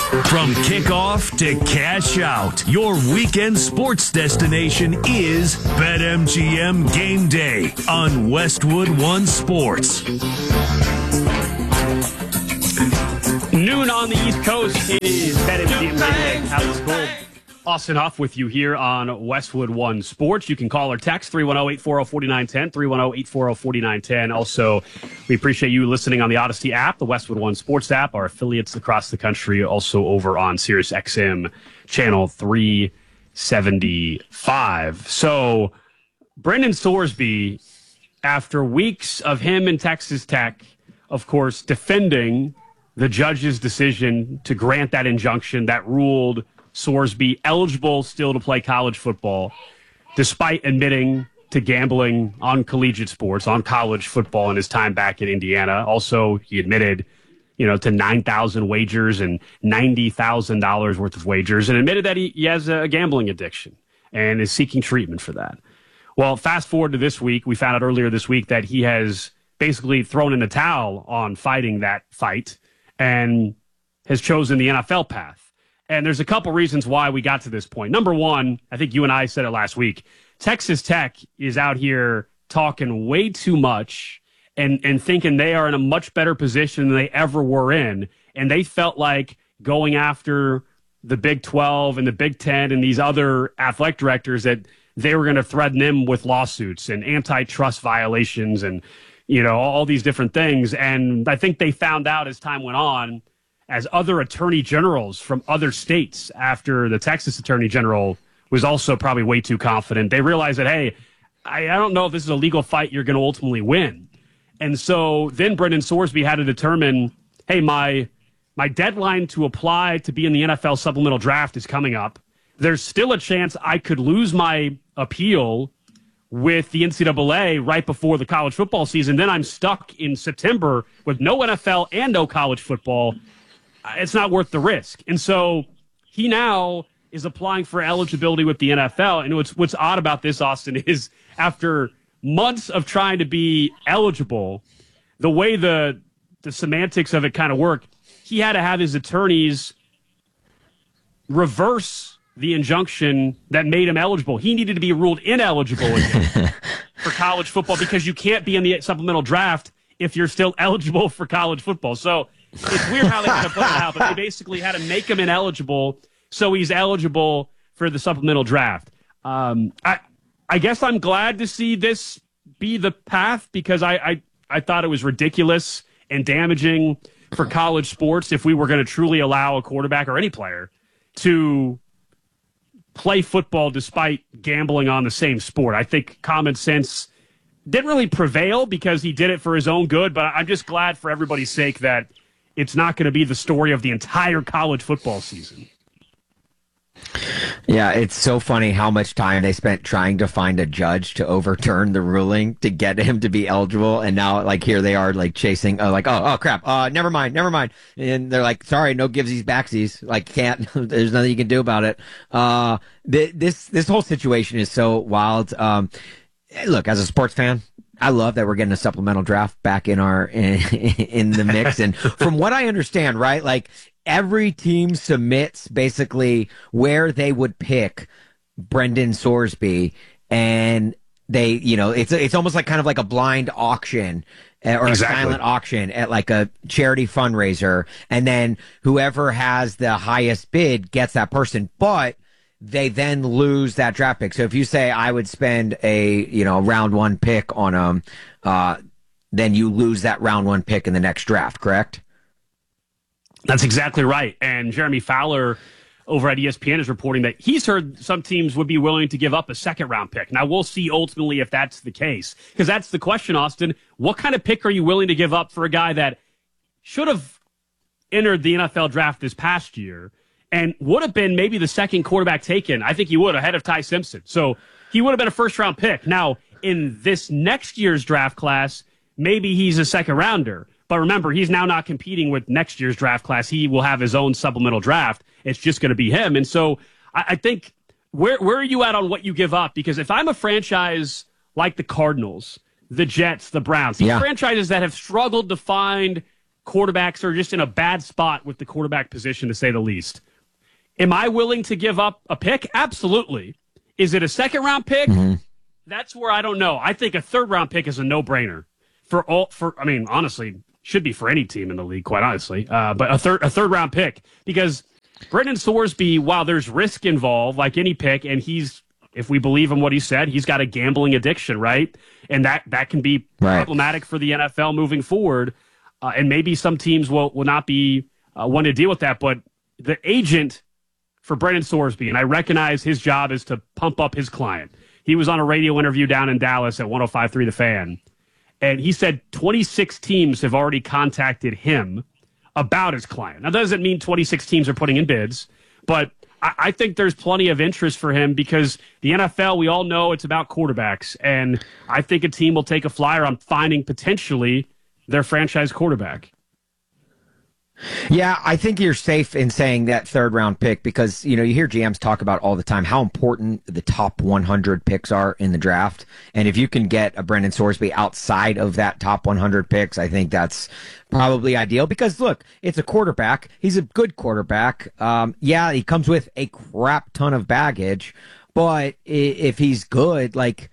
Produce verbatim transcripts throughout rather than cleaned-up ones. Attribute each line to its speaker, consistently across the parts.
Speaker 1: From kickoff to cash out, your weekend sports destination is BetMGM Game Day on Westwood One Sports.
Speaker 2: Noon on the East Coast, it is BetMGM Game Day. Alex Gold, Austin Huff with you here on Westwood One Sports. You can call or text three one zero, eight four zero, four nine one zero, three one zero, eight four zero, four nine one zero. Also, we appreciate you listening on the Odyssey app, the Westwood One Sports app, our affiliates across the country, also over on Sirius X M channel three seventy-five. So, Brendan Sorsby, after weeks of him and Texas Tech, of course, defending the judge's decision to grant that injunction that ruled Sorsby eligible still to play college football, despite admitting to gambling on collegiate sports, on college football in his time back in Indiana. Also, he admitted, you know, to nine thousand wagers and ninety thousand dollars worth of wagers, and admitted that he, he has a gambling addiction and is seeking treatment for that. Well, fast forward to this week, we found out earlier this week that he has basically thrown in the towel on fighting that fight and has chosen the N F L path. And there's a couple reasons why we got to this point. Number one, I think you and I said it last week, Texas Tech is out here talking way too much and, and thinking they are in a much better position than they ever were in. And they felt like going after the Big twelve and the Big ten and these other athletic directors that they were going to threaten them with lawsuits and antitrust violations and, you know, all these different things. And I think they found out as time went on, as other attorney generals from other states, after the Texas attorney general was also probably way too confident, they realized that, hey, I, I don't know if this is a legal fight you're going to ultimately win. And so then Brendan Sorsby had to determine, hey, my my deadline to apply to be in the N F L supplemental draft is coming up. There's still a chance I could lose my appeal with the N C double A right before the college football season. Then I'm stuck in September with no N F L and no college football. It's not worth the risk. And so he now is applying for eligibility with the N F L. And what's, what's odd about this, Austin, is after months of trying to be eligible, the way the the semantics of it kind of work, he had to have his attorneys reverse the injunction that made him eligible. He needed to be ruled ineligible again for college football because you can't be in the supplemental draft if you're still eligible for college football. So it's weird how they kind of put it out, but they basically had to make him ineligible so he's eligible for the supplemental draft. Um, I I guess I'm glad to see this be the path because I, I, I thought it was ridiculous and damaging for college sports if we were going to truly allow a quarterback or any player to play football despite gambling on the same sport. I think common sense didn't really prevail because he did it for his own good, but I'm just glad for everybody's sake that it's not going to be the story of the entire college football season.
Speaker 3: Yeah, it's so funny how much time they spent trying to find a judge to overturn the ruling to get him to be eligible, and now like here they are like chasing, uh, like oh oh crap, uh never mind, never mind, and they're like sorry, no givesies backsies, like can't, there's nothing you can do about it. Uh, th- this this whole situation is so wild. Um, look, as a sports fan, I love that we're getting a supplemental draft back in our in, in the mix, and from what I understand, right, like. Every team submits basically where they would pick Brendan Sorsby, and they, you know, it's it's almost like kind of like a blind auction or exactly. a silent auction at like a charity fundraiser, and then whoever has the highest bid gets that person, but they then lose that draft pick. So if you say I would spend a, you know, round one pick on them, uh, then you lose that round one pick in the next draft, correct?
Speaker 2: That's exactly right. And Jeremy Fowler over at E S P N is reporting that he's heard some teams would be willing to give up a second round pick. Now, we'll see ultimately if that's the case, because that's the question, Austin. What kind of pick are you willing to give up for a guy that should have entered the N F L draft this past year and would have been maybe the second quarterback taken? I think he would, ahead of Ty Simpson. So he would have been a first round pick. Now, in this next year's draft class, maybe he's a second rounder. But remember, he's now not competing with next year's draft class. He will have his own supplemental draft. It's just going to be him. And so I, I think, where where are you at on what you give up? Because if I'm a franchise like the Cardinals, the Jets, the Browns, these
Speaker 3: yeah.
Speaker 2: franchises that have struggled to find quarterbacks are just in a bad spot with the quarterback position, to say the least. Am I willing to give up a pick? Absolutely. Is it a second round pick? Mm-hmm. That's where I don't know. I think a third round pick is a no brainer for all. For I mean, honestly, should be for any team in the league, quite honestly. Uh, but a third a third round pick, because Brendan Sorsby, while there's risk involved, like any pick, and he's, if we believe in what he said, he's got a gambling addiction, right? And that that can be right. problematic for the N F L moving forward. Uh, and maybe some teams will will not be uh, one to deal with that. But the agent for Brendan Sorsby, and I recognize his job is to pump up his client. He was on a radio interview down in Dallas at one oh five point three The Fan, and he said twenty-six teams have already contacted him about his client. Now, that doesn't mean twenty-six teams are putting in bids, but I, I think there's plenty of interest for him because the N F L, we all know it's about quarterbacks, and I think a team will take a flyer on finding potentially their franchise quarterback.
Speaker 3: Yeah, I think you're safe in saying that third round pick because, you know, you hear G Ms talk about all the time how important the top one hundred picks are in the draft. And if you can get a Brendan Sorsby outside of that top one hundred picks, I think that's probably ideal because, look, it's a quarterback. He's a good quarterback. Um, yeah, he comes with a crap ton of baggage, but if he's good, like,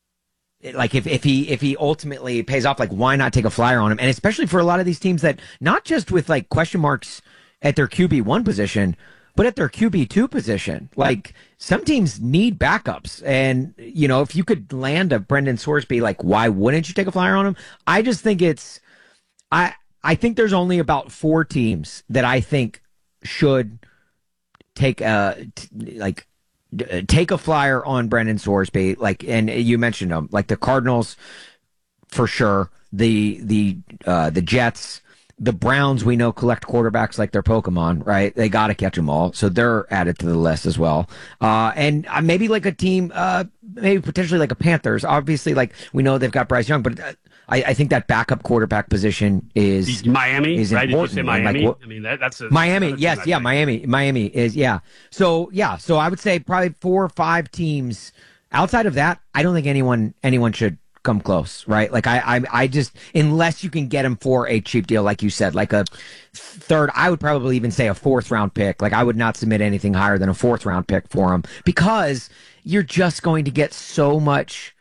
Speaker 3: Like if, if he if he ultimately pays off, like why not take a flyer on him? And especially for a lot of these teams that not just with like question marks at their Q B one position, but at their Q B two position. Like some teams need backups. And, you know, if you could land a Brendan Sorsby, like why wouldn't you take a flyer on him? I just think it's I I think there's only about four teams that I think should take a t- like take a flyer on Brendan Sorsby, like, and you mentioned them, like the Cardinals, for sure. The the uh, the Jets, the Browns. We know collect quarterbacks like they're Pokemon, right? They got to catch them all, so they're added to the list as well. Uh, and uh, maybe like a team, uh, maybe potentially like a Panthers. Obviously, like we know they've got Bryce Young, but uh, I, I think that backup quarterback position is
Speaker 2: Miami.
Speaker 3: Is
Speaker 2: right?
Speaker 3: important.
Speaker 2: Did you say Miami?
Speaker 3: Like,
Speaker 2: I mean, that, that's a
Speaker 3: Miami. Yes, yeah, Miami. Miami is yeah. So yeah, so I would say probably four or five teams. Outside of that, I don't think anyone anyone should come close, right? Like I, I, I just unless you can get him for a cheap deal, like you said, like a third. I would probably even say a fourth round pick. Like I would not submit anything higher than a fourth round pick for him because you're just going to get so much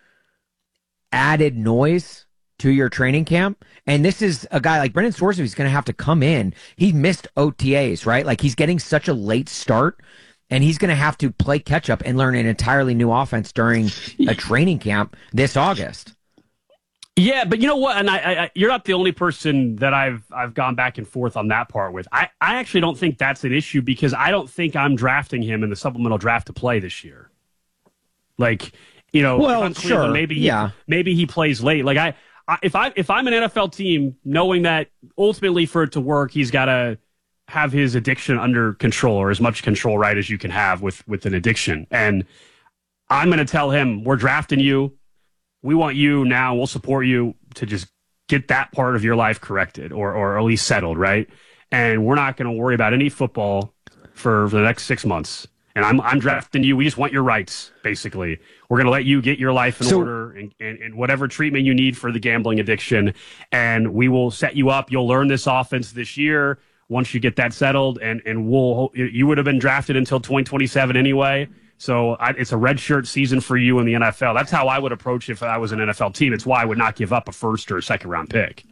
Speaker 3: added noise to your training camp. And this is a guy like Brendan Sorsby is going to have to come in. He missed O T As, right? Like he's getting such a late start and he's going to have to play catch up and learn an entirely new offense during a training camp this August.
Speaker 2: Yeah, but you know what? And I, I, you're not the only person that I've I've gone back and forth on that part with. I, I actually don't think that's an issue because I don't think I'm drafting him in the supplemental draft to play this year. Like, you know,
Speaker 3: well, sure,
Speaker 2: maybe he,
Speaker 3: yeah,
Speaker 2: maybe he plays late. Like I. If I if I'm an N F L team, knowing that ultimately for it to work, he's got to have his addiction under control or as much control right as you can have with with an addiction, and I'm going to tell him we're drafting you, we want you now, we'll support you to just get that part of your life corrected or or at least settled, right? And we're not going to worry about any football for, for the next six months. And I'm I'm drafting you. We just want your rights, basically. We're going to let you get your life in so, order and, and, and whatever treatment you need for the gambling addiction. And we will set you up. You'll learn this offense this year once you get that settled. And, and we'll you would have been drafted until twenty twenty-seven anyway. So I, it's a redshirt season for you in the N F L. That's how I would approach it if I was an N F L team. It's why I would not give up a first or a second round pick.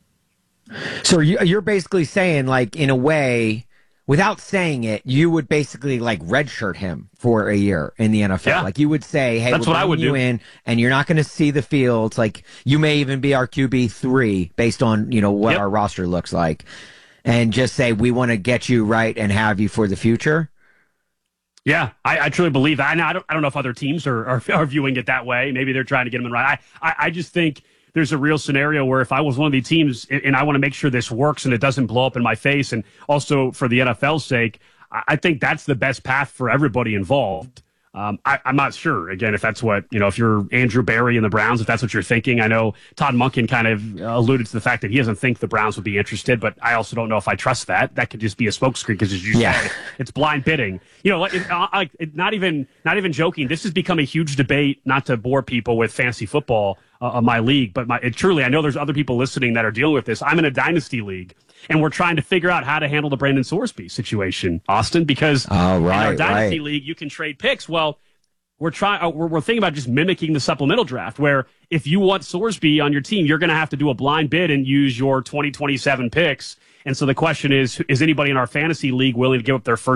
Speaker 3: So you're basically saying, like, in a way, without saying it, you would basically like redshirt him for a year in the N F L.
Speaker 2: Yeah.
Speaker 3: Like you would say, hey,
Speaker 2: that's
Speaker 3: we're
Speaker 2: what I would
Speaker 3: you
Speaker 2: do.
Speaker 3: in and you're not going to see the field. Like you may even be our Q B three based on, you know, what
Speaker 2: yep.
Speaker 3: our roster looks like and just say, we want to get you right and have you for the future.
Speaker 2: Yeah, I, I truly believe that. And I don't, I don't know if other teams are, are, are viewing it that way. Maybe they're trying to get him in right. I, I, I just think there's a real scenario where if I was one of the teams and I want to make sure this works and it doesn't blow up in my face, and also for the N F L's sake, I think that's the best path for everybody involved. Um, I, I'm not sure, again, if that's what, you know, if you're Andrew Berry and the Browns, if that's what you're thinking. I know Todd Monken kind of alluded to the fact that he doesn't think the Browns would be interested, but I also don't know if I trust that. That could just be a smokescreen because, as you
Speaker 3: yeah.
Speaker 2: said, it's blind bidding. You know, it, uh, it, not even not even joking. This has become a huge debate, not to bore people with fantasy football, uh, of my league. But my, it, truly, I know there's other people listening that are dealing with this. I'm in a dynasty league, and we're trying to figure out how to handle the Brandon Sorsby situation, Austin, because
Speaker 3: oh, right,
Speaker 2: in our dynasty
Speaker 3: right.
Speaker 2: league, you can trade picks. Well, we're trying. Uh, we're, we're thinking about just mimicking the supplemental draft, where if you want Sorsby on your team, you're going to have to do a blind bid and use your twenty twenty-seven picks. And so the question is, is anybody in our fantasy league willing to give up their first